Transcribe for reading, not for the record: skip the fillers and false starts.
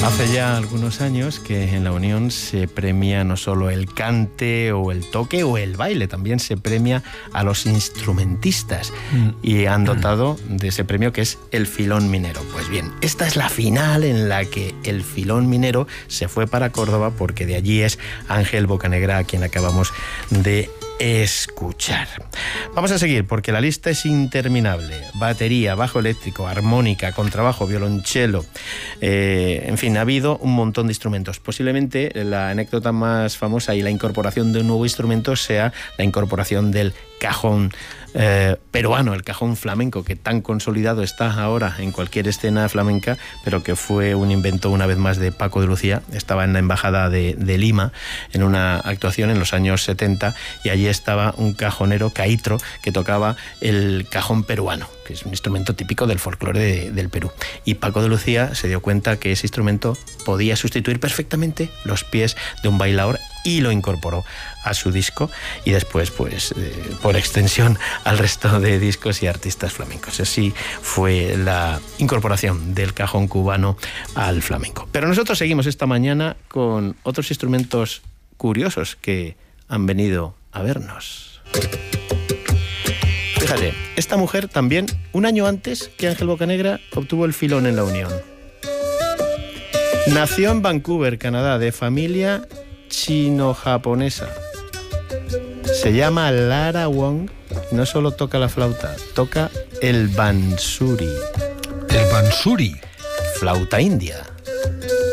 Hace ya algunos años que en la Unión se premia no solo el cante o el toque o el baile, también se premia a los instrumentistas y han dotado de ese premio que es el Filón Minero. Pues bien, esta es la final en la que el Filón Minero se fue para Córdoba porque de allí es Ángel Bocanegra, a quien acabamos de escuchar. Vamos a seguir porque la lista es interminable. Batería, bajo eléctrico, armónica, contrabajo, violonchelo, en fin, ha habido un montón de instrumentos. Posiblemente la anécdota más famosa y la incorporación de un nuevo instrumento sea la incorporación del cajón peruano, el cajón flamenco, que tan consolidado está ahora en cualquier escena flamenca, pero que fue un invento una vez más de Paco de Lucía. Estaba en la embajada de Lima en una actuación en los años 70 y allí estaba un cajonero, Caitro, que tocaba el cajón peruano, que es un instrumento típico del folclore del Perú. Y Paco de Lucía se dio cuenta que ese instrumento podía sustituir perfectamente los pies de un bailaor y lo incorporó a su disco y después, pues, por extensión, al resto de discos y artistas flamencos. Así fue la incorporación del cajón cubano al flamenco. Pero nosotros seguimos esta mañana con otros instrumentos curiosos que han venido a vernos. Fíjate, esta mujer también, un año antes que Ángel Bocanegra, obtuvo el Filón en la Unión. Nació en Vancouver, Canadá, de familia chino-japonesa. Se llama Lara Wong. No solo toca la flauta, toca el bansuri. ¿El bansuri? Flauta india.